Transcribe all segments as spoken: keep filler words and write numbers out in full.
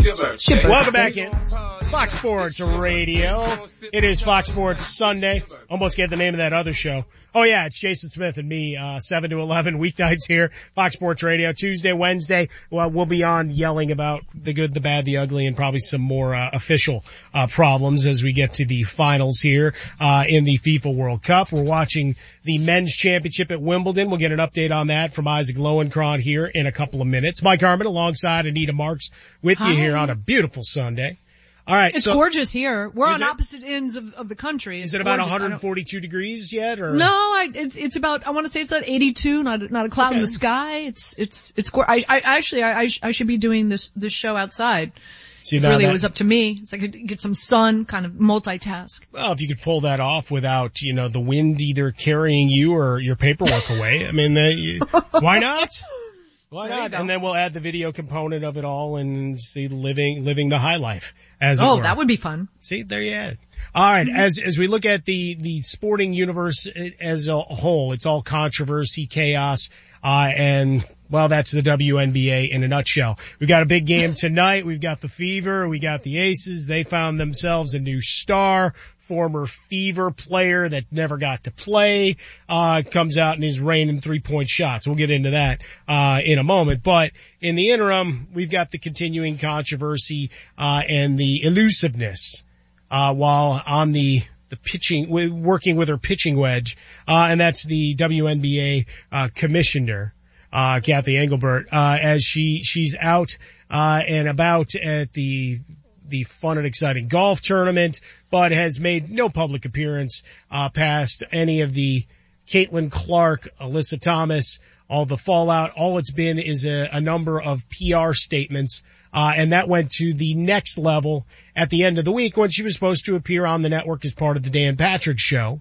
Welcome back in. Fox Sports Radio. It is Fox Sports Sunday. Almost gave the name of that other show. Oh yeah, it's Jason Smith and me, uh, seven to eleven weeknights here, Fox Sports Radio. Tuesday, Wednesday, well, we'll be on yelling about the good, the bad, the ugly, and probably some more, uh, official, uh, problems as we get to the finals here, uh, in the FIFA World Cup. We're watching the men's championship at Wimbledon. We'll get an update on that from Isaac Lowenkron here in a couple of minutes. Mike Harmon alongside Anita Marks with Hi. you here on a beautiful Sunday. All right. It's so, gorgeous here. We're on it? opposite ends of, of the country. It's Is it about gorgeous. one hundred forty-two degrees yet, or? No, I, it's, it's about, I want to say it's at eighty-two, not, not a cloud Okay. in the sky. It's, it's, it's, gor- I, I, actually, I, I, sh- I should be doing this, this show outside. See, If now really that- it was up to me. So I could get some sun, kind of multitask. Well, if you could pull that off without, you know, the wind either carrying you or your paperwork away, I mean, uh, you, why not? Why There you not? go. And then we'll add the video component of it all and see living, living the high life, as it Oh, were. that would be fun. See, there you had it. All right. As, as we look at the, the sporting universe as a whole, it's all controversy, chaos, uh, and, well, that's the W N B A in a nutshell. We've got a big game tonight. We've got the Fever. We got the Aces. They found themselves a new star. Former Fever player that never got to play, uh, comes out and is raining three-point shots. We'll get into that, uh, in a moment. But in the interim, we've got the continuing controversy, uh, and the elusiveness, uh, while on the, the pitching, working with her pitching wedge, uh, and that's the W N B A, uh, commissioner, uh, Kathy Engelbert, uh, as she, she's out, uh, and about at the, the fun and exciting golf tournament, but has made no public appearance, uh, past any of the Caitlin Clark, Alyssa Thomas, all the fallout. All it's been is a, a number of P R statements, uh, and that went to the next level at the end of the week when she was supposed to appear on the network as part of the Dan Patrick Show.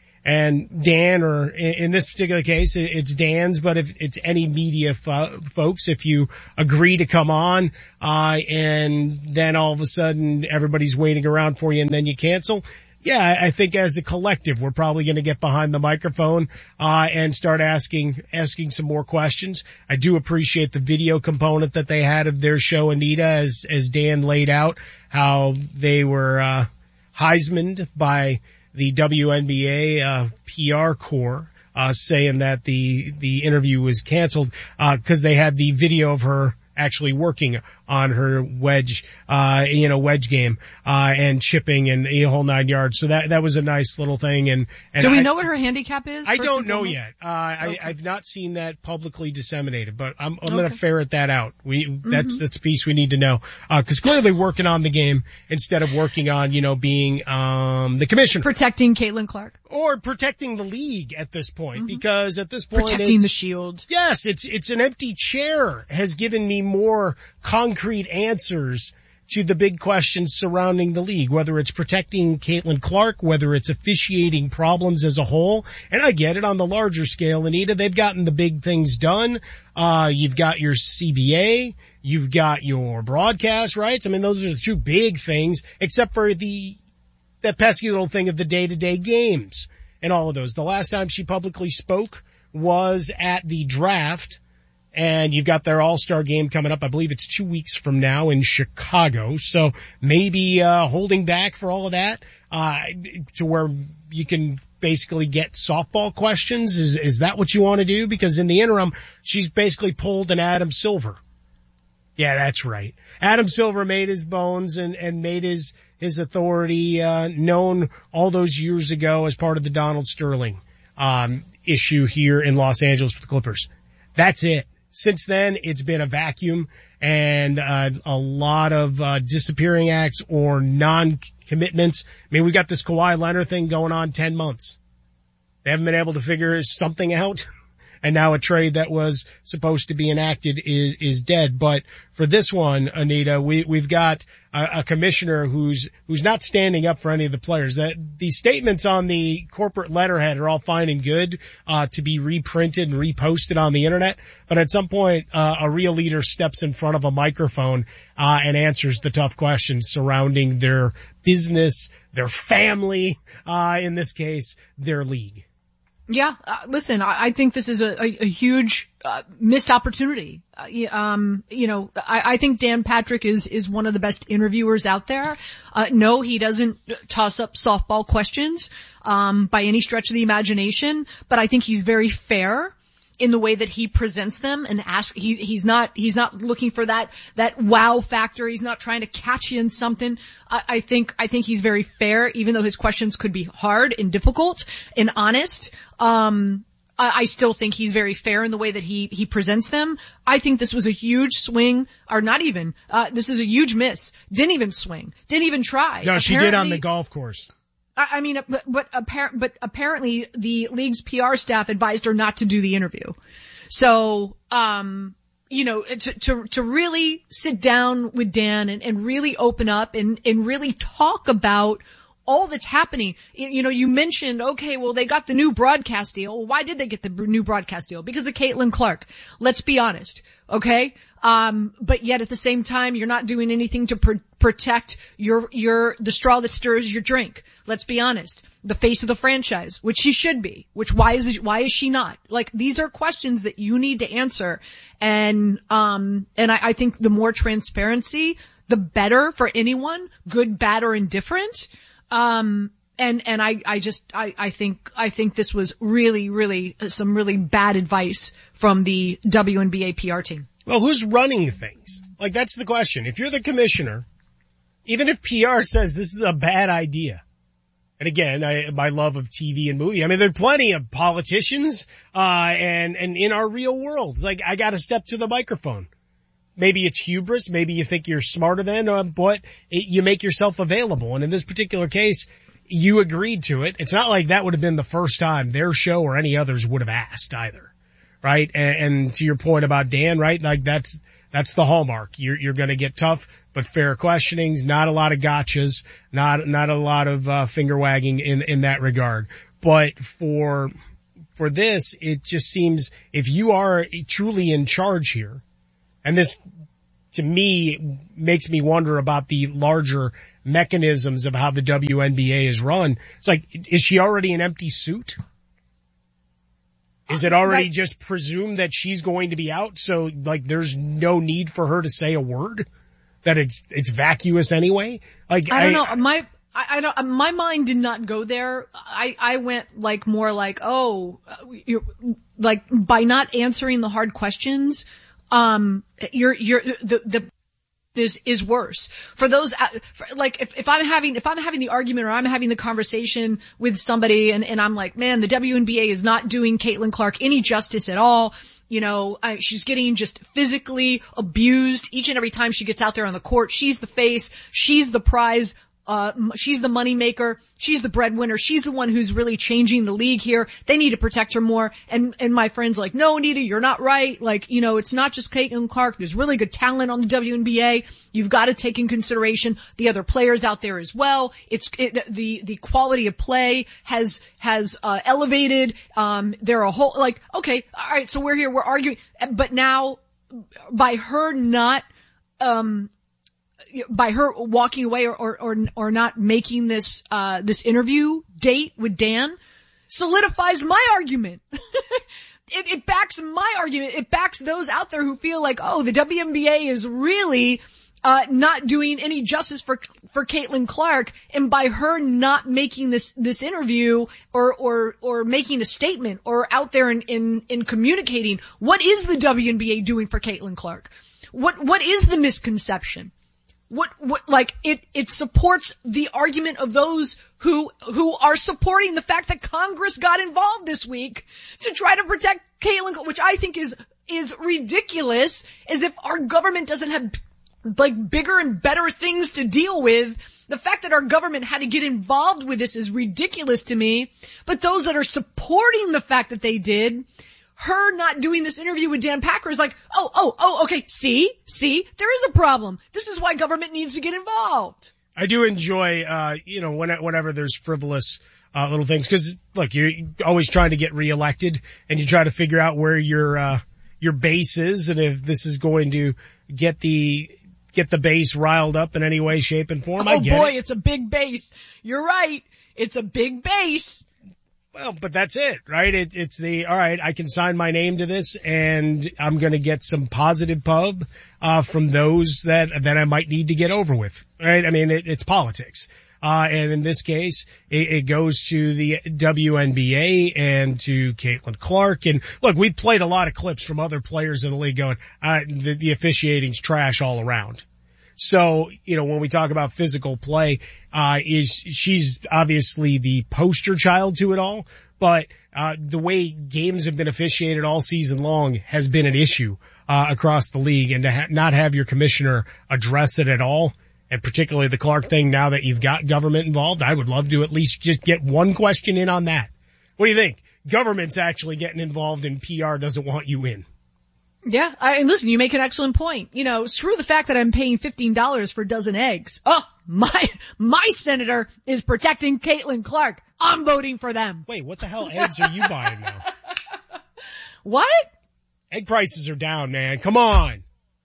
And Dan, or in this particular case, it's Dan's, but if it's any media fo- folks, if you agree to come on, uh, and then all of a sudden everybody's waiting around for you and then you cancel, yeah, I think as a collective, we're probably going to get behind the microphone, uh, and start asking, asking some more questions. I do appreciate the video component that they had of their show, Anita, as, as Dan laid out how they were, uh, Heismaned by the W N B A, uh, P R corps, uh, saying that the, the interview was canceled, uh, cause they had the video of her actually working on her wedge, uh, you know, wedge game, uh, and chipping and a whole nine yards. So that, that was a nice little thing. And, and Do we I, know what her handicap is? I first don't and know foremost? yet. Uh, I, Okay. I've not seen that publicly disseminated, but I'm, I'm Okay. going to ferret that out. We, that's, that's a piece we need to know. Uh, cause clearly working on the game instead of working on, you know, being, um, the commissioner. Protecting Caitlin Clark. Or protecting the league at this point, because at this point, Protecting it's, the shield. yes, it's, it's an empty chair has given me more concrete answers to the big questions surrounding the league, whether it's protecting Caitlin Clark, whether it's officiating problems as a whole. And I get it on the larger scale, Anita, they've gotten the big things done. Uh, you've got your C B A, you've got your broadcast rights. I mean, those are the two big things, except for the, that pesky little thing of the day-to-day games and all of those. The last time she publicly spoke was at the draft, and you've got their all-star game coming up. I believe it's two weeks from now in Chicago. So maybe, uh, holding back for all of that, uh, to where you can basically get softball questions. Is, is that what you want to do? Because in the interim, she's basically pulled an Adam Silver. Yeah, that's right. Adam Silver made his bones and, and made his, his authority, uh, known all those years ago as part of the Donald Sterling, um, issue here in Los Angeles with the Clippers. That's it. Since then, it's been a vacuum and, uh, a lot of, uh, disappearing acts or non-commitments. I mean, we got this Kawhi Leonard thing going on ten months. They haven't been able to figure something out. And now a trade that was supposed to be enacted is, is dead. But for this one, Anita, we, we've got a, a commissioner who's, who's not standing up for any of the players. That the statements on the corporate letterhead are all fine and good, uh, to be reprinted and reposted on the internet. But at some point, uh, a real leader steps in front of a microphone, uh, and answers the tough questions surrounding their business, their family, uh, in this case, their league. Yeah, uh, listen, I, I think this is a, a, a huge uh, missed opportunity. Uh, um, you know, I, I think Dan Patrick is is one of the best interviewers out there. Uh, no, he doesn't toss up softball questions um, by any stretch of the imagination, but I think he's very fair in the way that he presents them and ask, he, he's not, he's not looking for that, that wow factor. He's not trying to catch you in something. I, I think, I think he's very fair, even though his questions could be hard and difficult and honest. Um, I, I still think he's very fair in the way that he, he presents them. I think this was a huge swing, or not even, uh, this is a huge miss. Didn't even swing. Didn't even try. No, she did on the golf course. I mean, but, but, appar- but apparently the league's P R staff advised her not to do the interview. So, um, you know, to, to, to really sit down with Dan and, and really open up and, and really talk about all that's happening. You, you know, you mentioned, okay, well, they got the new broadcast deal. Well, why did they get the new broadcast deal? Because of Caitlin Clark. Let's be honest. Okay. Um, but yet at the same time, you're not doing anything to pr- protect your, your, the straw that stirs your drink. Let's be honest. The face of the franchise, which she should be, which why is, it, why is she not? Like, these are questions that you need to answer. And, um, and I, I think the more transparency, the better for anyone, good, bad, or indifferent. Um, and, and I, I just, I, I think, I think this was really, really some really bad advice from the W N B A P R team. Well, who's running things? Like, that's the question. If you're the commissioner, even if P R says this is a bad idea, and again, I, my love of T V and movie, I mean, there are plenty of politicians, uh, and, and in our real world, it's like, I gotta step to the microphone. Maybe it's hubris, maybe you think you're smarter than, uh, but it, you make yourself available. And in this particular case, you agreed to it. It's not like that would have been the first time their show or any others would have asked either. Right? And, and to your point about Dan, right? Like that's, that's the hallmark. You're, you're going to get tough, but fair questionings, not a lot of gotchas, not, not a lot of, uh, finger wagging in, in that regard. But for, for this, it just seems if you are truly in charge here, and this to me makes me wonder about the larger mechanisms of how the W N B A is run. It's like, is she already an empty suit? Is it already right. just presumed that she's going to be out? So like there's no need for her to say a word, that it's, it's vacuous anyway. Like, I don't I, know. My, I, I don't, my mind did not go there. I, I went like more like, oh, you're like by not answering the hard questions, um, you're, you're, the, the, is, is worse. For those, for, like, if, if I'm having, if I'm having the argument or I'm having the conversation with somebody and, and I'm like, man, the W N B A is not doing Caitlin Clark any justice at all. You know, I, she's getting just physically abused each and every time she gets out there on the court. She's the face. She's the prize. Uh, she's the money maker. She's the breadwinner. She's the one who's really changing the league here. They need to protect her more. And, and my friend's like, no, Anita, you're not right. Like, you know, it's not just Caitlin Clark. There's really good talent on the W N B A. You've got to take in consideration the other players out there as well. It's, it, the, the quality of play has, has, uh, elevated. Um, there are a whole, like, okay, all right, so we're here, we're arguing. But now, by her not, um, by her walking away or, or, or, or not making this, uh, this interview date with Dan solidifies my argument. it, it backs my argument. It backs those out there who feel like, oh, the W N B A is really, uh, not doing any justice for, for Caitlin Clark. And by her not making this, this interview or, or, or making a statement or out there in, in, in communicating, what is the W N B A doing for Caitlin Clark? What, what is the misconception? What, what, like, it, it supports the argument of those who, who are supporting the fact that Congress got involved this week to try to protect Caitlin, which I think is, is ridiculous, as if our government doesn't have, like, bigger and better things to deal with. The fact that our government had to get involved with this is ridiculous to me, but those that are supporting the fact that they did, her not doing this interview with Dan Packer is like, oh, oh, oh, okay, see, see, there is a problem. This is why government needs to get involved. I do enjoy, uh, you know, when, whenever there's frivolous, uh, little things, cause look, you're always trying to get reelected and you try to figure out where your, uh, your base is and if this is going to get the, get the base riled up in any way, shape, and form. Oh I get boy, it. It's a big base. You're right. It's a big base. Well, but that's it, right? It, it's the, all right, I can sign my name to this and I'm going to get some positive pub, uh, from those that, that I might need to get over with, right? I mean, it, it's politics. Uh, and in this case, it, it goes to the W N B A and to Caitlin Clark. And look, we've played a lot of clips from other players in the league going, uh, the, the officiating's trash all around. So, you know, when we talk about physical play, uh, is, she's obviously the poster child to it all, but, uh, the way games have been officiated all season long has been an issue, uh, across the league, and to ha- not have your commissioner address it at all, and particularly the Clark thing now that you've got government involved, I would love to at least just get one question in on that. What do you think? Government's actually getting involved and P R doesn't want you in. Yeah, I, and listen, you make an excellent point. You know, screw the fact that I'm paying fifteen dollars for a dozen eggs. Oh, my, my senator is protecting Caitlin Clark. I'm voting for them. Wait, what the hell eggs are you buying now? What? Egg prices are down, man. Come on.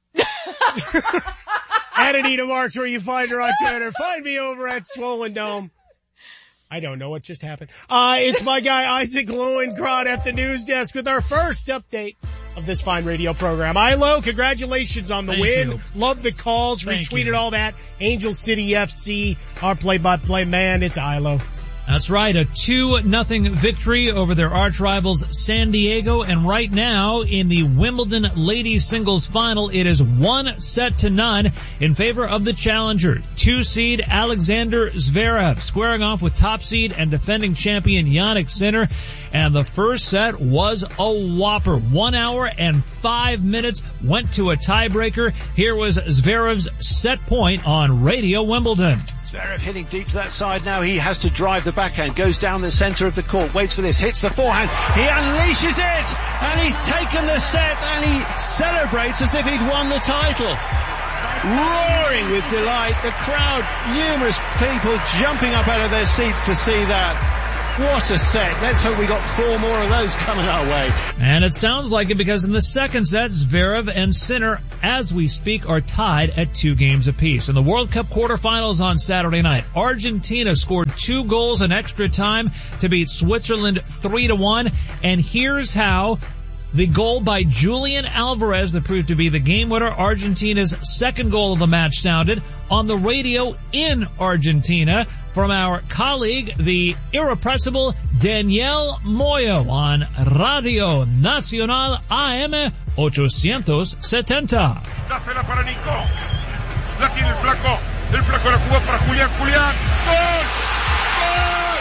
At Anita Marks, where you find her on Twitter. Find me over at Swollen Dome. I don't know what just happened. Uh, it's my guy Isaac Lowenkron at the news desk with our first update of this fine radio program. Ilo, congratulations on the Thank win. you. Love the calls. Thank Retweeted you. all that. Angel City F C, our play-by-play man. It's Ilo. That's right, a two nothing victory over their arch rivals San Diego, and right now in the Wimbledon ladies singles final, it is one set to none in favor of the challenger, two seed Alexander Zverev, squaring off with top seed and defending champion Jannik Sinner, and the first set was a whopper. One hour and five minutes went to a tiebreaker. Here was Zverev's set point on Radio Wimbledon. Zverev hitting deep to that side now. He has to drive the backhand, goes down the centre of the court, waits for this, hits the forehand. He unleashes it, and he's taken the set, and he celebrates as if he'd won the title. Roaring with delight, the crowd, numerous people jumping up out of their seats to see that. What a set. Let's hope we got four more of those coming our way. And it sounds like it because in the second set, Zverev and Sinner, as we speak, are tied at two games apiece. In the World Cup quarterfinals on Saturday night, Argentina scored two goals in extra time to beat Switzerland three to one. And here's how the goal by Julian Alvarez that proved to be the game winner, Argentina's second goal of the match, sounded on the radio in Argentina from our colleague, the irrepressible Daniel Moyo on Radio Nacional A M eight seventy. Dásela para Nico. La tiene el flaco. El flaco la jugó para Julián. Julián. ¡Gol! ¡Gol!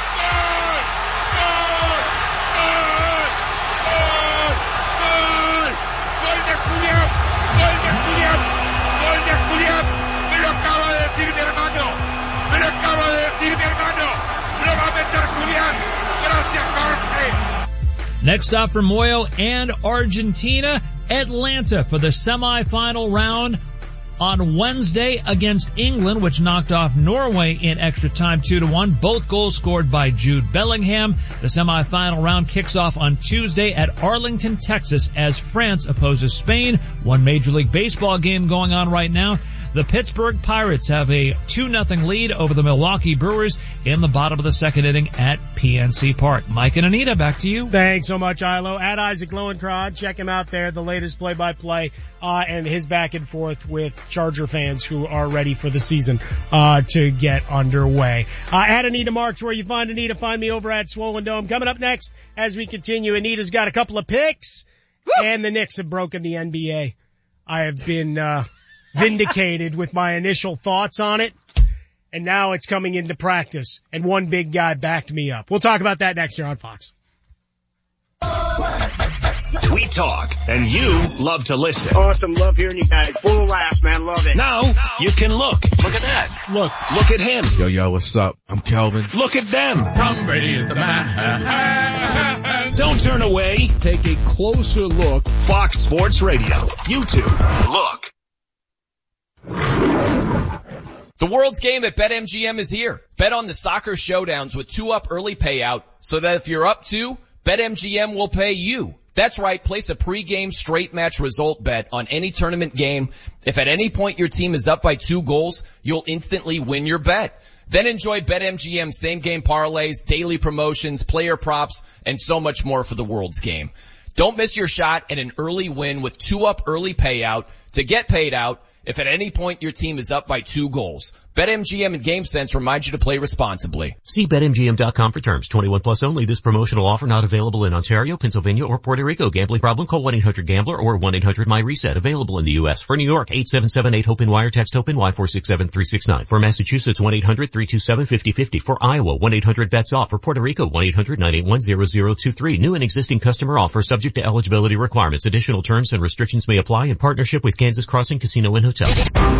¡Gol! ¡Gol! ¡Gol! ¡Gol de Julián! ¡Gol de Julián! ¡Gol de Julián! Me lo acaba de decir mi hermano. Me lo acaba de decir mi hermano. Se lo va a meter Julián. Gracias, Jorge. Next stop for Moyo and Argentina, Atlanta for the semifinal round on Wednesday against England, which knocked off Norway in extra time two to one. Both goals scored by Jude Bellingham. The semifinal round kicks off on Tuesday at Arlington, Texas, as France opposes Spain. One Major League Baseball game going on right now. The Pittsburgh Pirates have a two nothing lead over the Milwaukee Brewers in the bottom of the second inning at P N C Park. Mike and Anita, back to you. Thanks so much, Ilo. At Isaac Lowenkron, check him out there, the latest play-by-play, uh, and his back and forth with Charger fans who are ready for the season, uh, to get underway. Uh, at Anita Marks, where you find Anita, find me over at Swollen Dome. Coming up next, as we continue, Anita's got a couple of picks, Woo! And the Knicks have broken the N B A. I have been, uh, vindicated with my initial thoughts on it, and now it's coming into practice, and one big guy backed me up. We'll talk about that next year on Fox. We talk, and you love to listen. Awesome. Love hearing you guys. Full of laughs, man. Love it. Now, you can look. Look at that. Look. Look at him. Yo, yo, what's up? I'm Kelvin. Look at them. Tom Brady is the man. Don't turn away. Take a closer look. Fox Sports Radio. YouTube. Look. The World's Game at BetMGM is here. Bet on the soccer showdowns with two up early payout so that if you're up two, BetMGM will pay you. That's right, place a pregame straight match result bet on any tournament game. If at any point your team is up by two goals, you'll instantly win your bet. Then enjoy BetMGM same-game parlays, daily promotions, player props, and so much more for the World's Game. Don't miss your shot at an early win with two-up early payout to get paid out if at any point your team is up by two goals. BetMGM and GameSense remind you to play responsibly. See Bet M G M dot com for terms. twenty-one plus only. This promotional offer not available in Ontario, Pennsylvania, or Puerto Rico. Gambling problem? Call one eight hundred gambler or one eight hundred my reset. Available in the U S. For New York, eight seven seven eight HOPE wire. Text HOPE Y four six seven three six nine. For Massachusetts, one eight hundred three two seven five zero five zero. For Iowa, one eight hundred bets off. For Puerto Rico, one eight hundred nine eight one zero zero two three. New and existing customer offer subject to eligibility requirements. Additional terms and restrictions may apply in partnership with Kansas Crossing Casino and Hotel.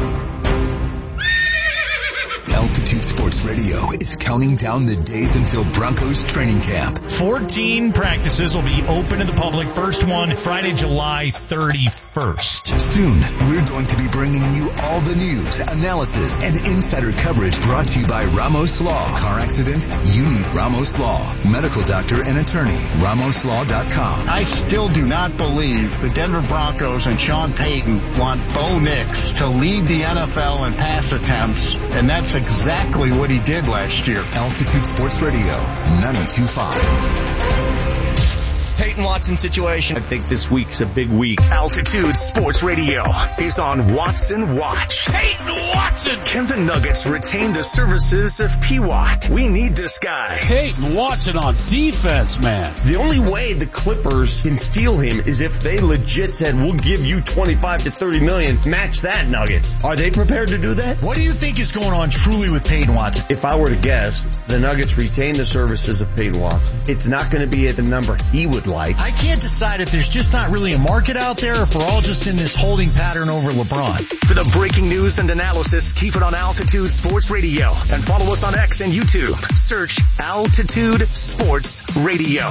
Altitude Sports Radio is counting down the days until Broncos training camp. fourteen practices will be open to the public. First one, Friday, July thirty-first. Soon, we're going to be bringing you all the news, analysis, and insider coverage brought to you by Ramos Law. Car accident? You need Ramos Law. Medical doctor and attorney. Ramos Law dot com. I still do not believe the Denver Broncos and Sean Payton want Bo Nix to lead the N F L in pass attempts, and that's exactly what he did last year. Altitude Sports Radio, ninety-two point five. Peyton Watson situation. I think this week's a big week. Altitude Sports Radio is on Watson Watch. Peyton Watson! Can the Nuggets retain the services of P. Watt? We need this guy. Peyton Watson on defense, man. The only way the Clippers can steal him is if they legit said, we'll give you twenty-five to thirty million, match that, Nuggets. Are they prepared to do that? What do you think is going on truly with Peyton Watson? If I were to guess, the Nuggets retain the services of Peyton Watson. It's not going to be at the number he would like. I can't decide if there's just not really a market out there or if we're all just in this holding pattern over LeBron. For the breaking news and analysis, keep it on Altitude Sports Radio and follow us on X and YouTube. Search Altitude Sports Radio.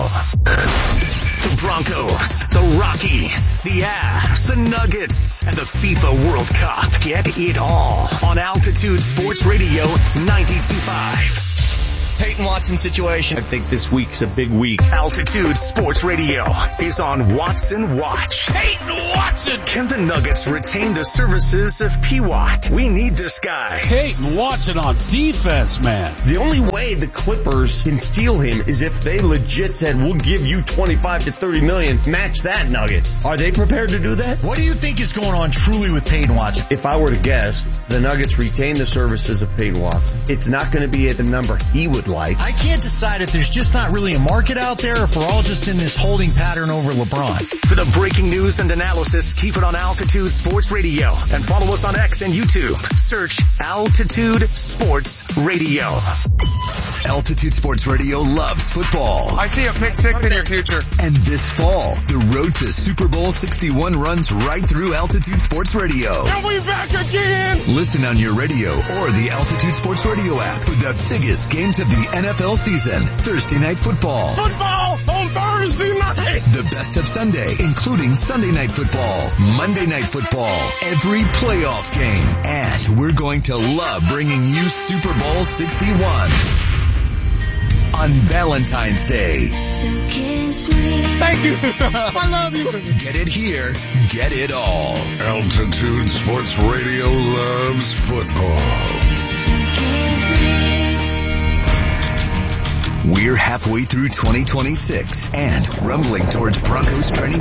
The Broncos, the Rockies, the Avs, the Nuggets, and the FIFA World Cup. Get it all on Altitude Sports Radio ninety-two point five. Peyton Watson situation. I think this week's a big week. Altitude Sports Radio is on Watson Watch. Peyton Watson! Can the Nuggets retain the services of P. Watt? We need this guy. Peyton Watson on defense, man. The only way the Clippers can steal him is if they legit said, we'll give you twenty-five to thirty million, match that, Nuggets. Are they prepared to do that? What do you think is going on truly with Peyton Watson? If I were to guess, the Nuggets retain the services of Peyton Watson. It's not going to be at the number he would like. I can't decide if there's just not really a market out there or if we're all just in this holding pattern over LeBron. For the breaking news and analysis, keep it on Altitude Sports Radio and follow us on X and YouTube. Search Altitude Sports Radio. Altitude Sports Radio loves football. I see a pick six in your future. And this fall, the road to Super Bowl sixty-one runs right through Altitude Sports Radio. Are we back again? Listen on your radio or the Altitude Sports Radio app for the biggest games of the N F L season. Thursday Night Football. Football on Thursday night. The best of Sunday, including Sunday Night Football, Monday Night Football, every playoff game. And we're going to love bringing you Super Bowl sixty-one on Valentine's Day. Thank you. I love you. Get it here. Get it all. Altitude Sports Radio loves football. We're halfway through twenty twenty-six and rumbling towards Broncos training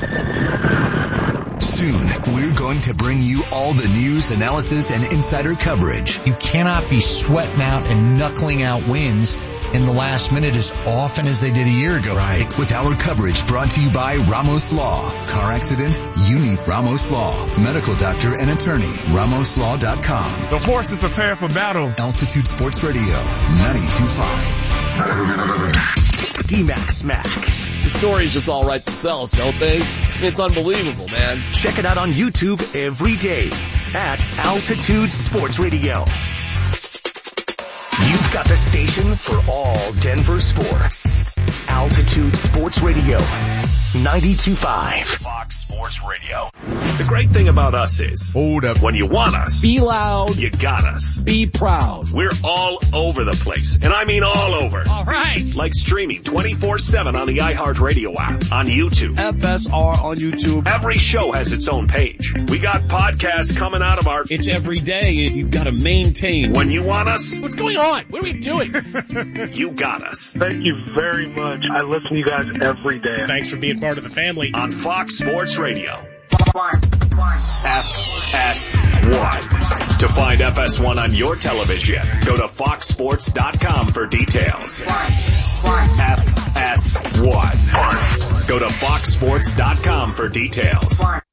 camp. Soon, we're going to bring you all the news, analysis, and insider coverage. You cannot be sweating out and knuckling out wins in the last minute as often as they did a year ago. Right. With our coverage brought to you by Ramos Law. Car accident? You need Ramos Law. Medical doctor and attorney. Ramos Law dot com. The horse is prepared for battle. Altitude Sports Radio, ninety-two point five. D-Mac Smack. The stories just all write themselves, don't they? It's unbelievable, man. Check it out on YouTube every day at Altitude Sports Radio. You've got the station for all Denver sports. Altitude Sports Radio. ninety-two point five. Fox Sports Radio. The great thing about us is, hold up, when you want us, Be loud. you got us. Be proud. We're all over the place, and I mean all over. All right. Like streaming twenty-four seven on the iHeartRadio app, on YouTube. F S R on YouTube. Every show has its own page. We got podcasts coming out of our... It's every day. You've got to maintain. When you want us, What's going on? What are we doing? you got us. Thank you very much. I listen to you guys every day. Thanks for being part of the family. On Fox Sports Radio. F S one. To find F S one on your television, go to fox sports dot com for details. F S one. Go to fox sports dot com for details.